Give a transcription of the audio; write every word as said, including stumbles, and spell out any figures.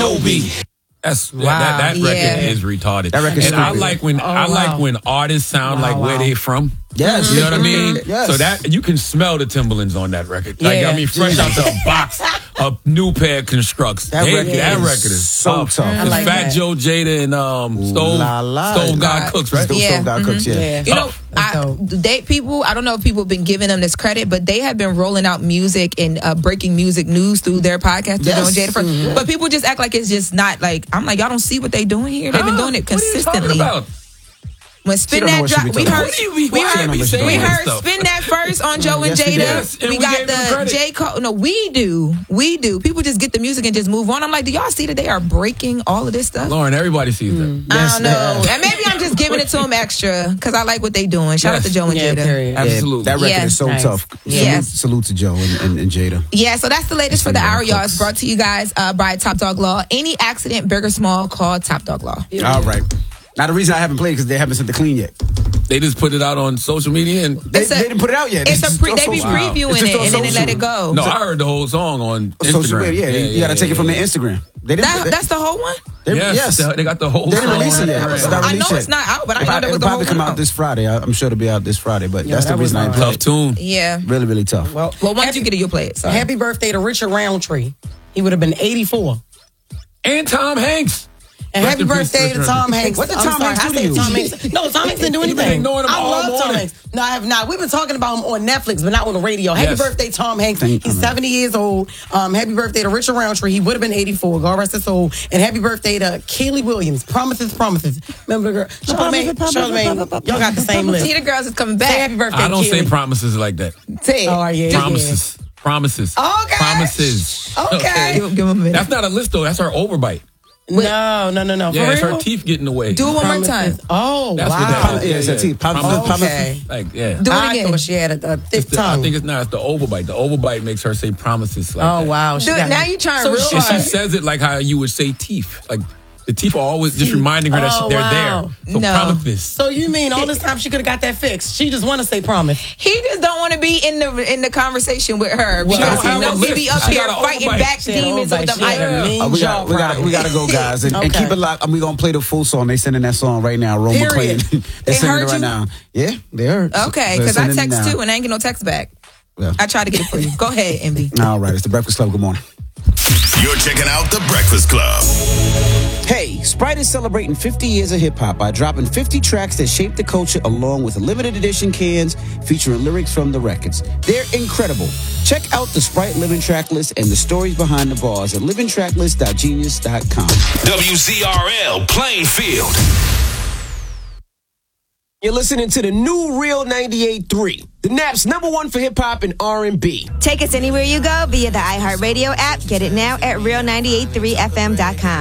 Toby. That's wow. that, that record yeah. is retarded. That record, and I like when oh, I wow. like when artists sound wow, like wow. where they from. Yes, you know what I mean. Yes. So that you can smell the Timberlands on that record. Like yeah. I mean, fresh out the box, a new pair of Constructs. That, they, record, that is record is so tough. tough. It's like Fat that. Joe, Jada, and um, Stove, La, la, Stove God la. Cooks, right? Stove, Yeah. Stove God Mm-hmm. Cooks, yeah. yeah. You know, I, they people. I don't know if people have been giving them this credit, but they have been rolling out music and uh, breaking music news through their podcast. Yes. Joe and Jada first. Mm-hmm. But people just act like it's just not like. I'm like, y'all don't see what they doing here. They've been doing it consistently. What are you talking about? When Spin That drop, we heard, What do you be- we why heard, you be we saying heard stuff? Spin That first on Joe and Yes, we Jada. did. Yes, and we, we got gave them the credit. J. Cole. No, we do. We do. People just get the music and just move on. I'm like, do y'all see that they are breaking all of this stuff? Lauren, everybody sees that. I Yes, don't know. man. And maybe I'm just giving it to them extra because I like what they doing. Shout Yes. out to Joe and Yeah, Jada. period. Absolutely. That record Yeah. is so Nice. tough. Yes. Salute, salute to Joe and, and, and Jada. Yeah, so that's the latest for the Some hour, young y'all. cooks. It's brought to you guys uh, by Top Dog Law. Any accident, big or small, call Top Dog Law. All right. Now, the reason I haven't played because they haven't sent the clean yet. They just put it out on social media and They, It's a- they didn't put it out yet. It's a just pre- on they be social. previewing It's just it on and then they let social. it go. no, I heard the whole song on Instagram. Social media, yeah. you got to take it from their yeah. Instagram. They didn't. That, they, that's the whole one? they, Yes, yes. they- they got the whole They didn't song release on it yet. there. It's not I know released it's yet. not out, but I It'll know that was it'll the whole probably come one. out this Friday. I- I'm sure it'll be out this Friday, but Yeah, that's that the reason was I ain't all played Tough tune. Yeah. it. Really, really tough. Well, Well, once happy, you get it, you'll play it. Sorry. happy birthday to Richard Roundtree. He would have been eighty-four. And Tom Hanks. And Rest happy in peace, birthday to Richard. Tom Hanks. What did I'm Tom sorry, Hanks I do to said you? Tom Hanks. No, Tom Hanks didn't do You've been anything. ignoring him I all love Tom morning. Hanks. No, I have not. We've been talking about him on Netflix, but not on the radio. Happy Yes. birthday, Tom Hanks. Thank He's you. seventy years old. Um, happy birthday to Richard Roundtree. He would have been eighty-four. God rest his soul. And happy birthday to Kaylee Williams. Promises, promises. Remember the girl? Charlamagne, Charlamagne, y'all got the same list. See, the girls is coming Say back. happy birthday, I don't Kaylee. say promises like that. Say it. Oh, yeah, yeah. Promises. Promises. Okay. Promises. Okay. Give, give him a minute. That's not a list though. That's her overbite. No, no, no, no. For Yeah, it's real? her teeth getting away. Do it one more time. Promises. Oh, That's wow. what that is. Yeah, it's her teeth. Prom- Promises. prom- Okay. Like yeah. Do it I again. thought she had a, a thick It's the- tongue. I think it's not. It's the overbite. The overbite makes her say promises like oh, that. wow. She Do it. got- Now you trying So real she- And she hard. says it like how you would say teeth. Like the teeth are always just reminding her that Oh, she, they're wow. there. So No. promises. So you mean all this time she could have got that fixed? She just want to say promise. He just don't want to be in the in the conversation with her Well, because I he don't knows have he a be list. up I here got a fighting overbite. back She had a demons with overbite. them. She had a I- mean Uh, we jaw got, we got, crying. we got to go, guys, and, and Okay. keep it locked. And we gonna play the full song. They sending that song right now. Rome Period. McClain. They They sending heard it right you? now. Yeah, they heard. Okay, They're because I sending it text now. too and I ain't get no text back. Yeah. I tried to get it for you. Go ahead, M B. All right, it's the Breakfast Club. Good morning. You're checking out The Breakfast Club. Hey, Sprite is celebrating fifty years of hip hop by dropping fifty tracks that shaped the culture along with limited edition cans featuring lyrics from the records. They're incredible. Check out the Sprite Living Track List and the stories behind the bars at living track list dot genius dot com. W Z R L Plainfield. You're listening to the new Real ninety-eight point three, the Nap's number one for hip hop and R and B. Take us anywhere you go via the iHeartRadio app. Get it now at real nine eight three f m dot com.